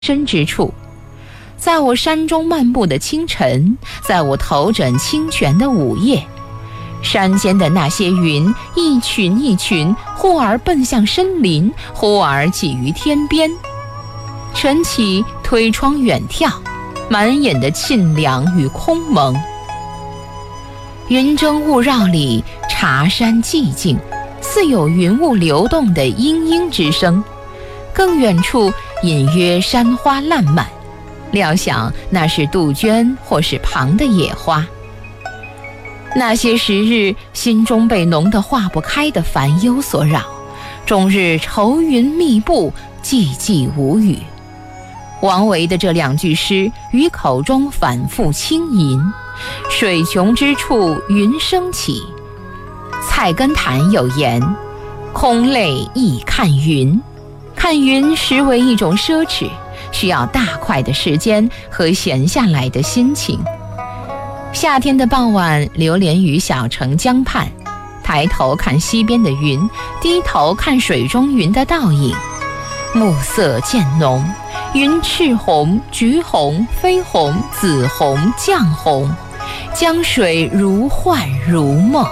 身之处。在我山中漫步的清晨，在我头枕清泉的午夜，山间的那些云一群一群，忽而奔向森林，忽而寄于天边。晨起推窗远眺，满眼的沁凉与空蒙。云蒸雾绕里，茶山寂静，似有云雾流动的嘤嘤之声。更远处隐约山花烂漫，料想那是杜鹃或是旁的野花。那些时日，心中被浓得化不开的烦忧所扰，终日愁云密布，寂寂无语。王维的这两句诗于口中反复轻吟，水穷之处云生起。菜根谭有言，空泪亦看云。看云实为一种奢侈，需要大块的时间和闲下来的心情。夏天的傍晚，流连于小城江畔，抬头看西边的云，低头看水中云的倒影。暮色渐浓，云赤红、橘红、绯红、紫红、绛红，江水如幻如梦。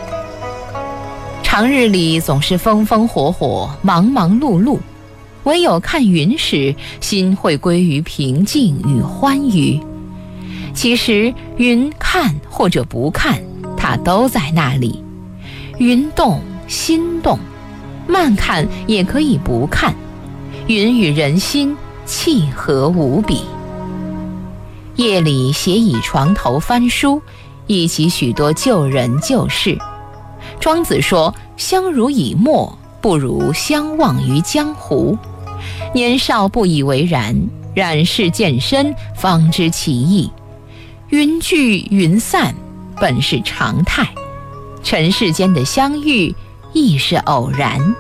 长日里总是风风火火，忙忙碌碌，唯有看云时，心会归于平静与欢愉。其实云看或者不看，它都在那里。云动心动，慢看也可以不看。云与人心契合无比。夜里斜倚床头翻书，忆起许多旧人旧事。庄子说，相濡以沫，不如相忘于江湖。年少不以为然，然事渐深，方知其意。云聚云散，本是常态，尘世间的相遇亦是偶然。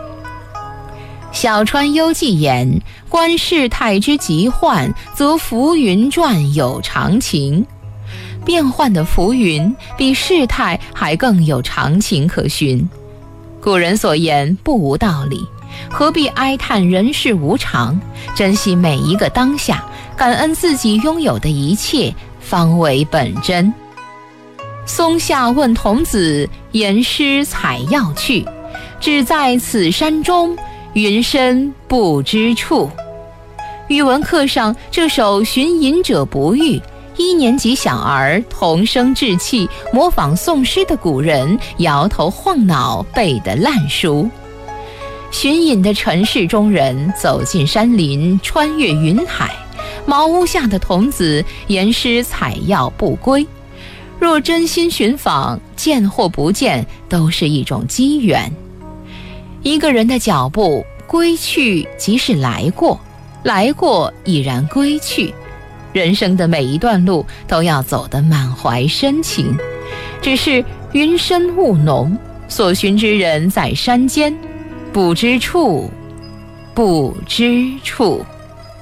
小川幽记言，观世态之极幻，则浮云转有常情。变幻的浮云比世态还更有常情可循。古人所言不无道理，何必哀叹人世无常？珍惜每一个当下，感恩自己拥有的一切，方为本真。松下问童子，言师采药去，只在此山中，云深不知处。语文课上这首《寻隐者不遇》，1年级小儿同声稚气，模仿诵诗的古人摇头晃脑背得烂熟。寻隐的尘世中人走进山林，穿越云海，茅屋下的童子言师采药不归。若真心寻访，见或不见都是一种机缘。一个人的脚步归去即是来过，来过已然归去。人生的每一段路都要走得满怀深情，只是云深雾浓，所寻之人在山间，不知处，不知处。